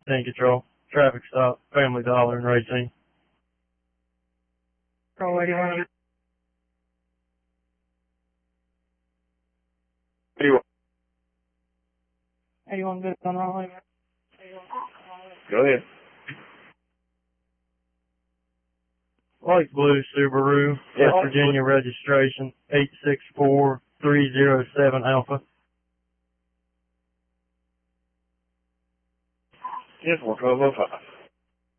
Control. Traffic stop. Family Dollar and Racine. Control 81. Anyway, 81 good on all. go ahead. Light blue Subaru. Yeah. West Virginia registration. 864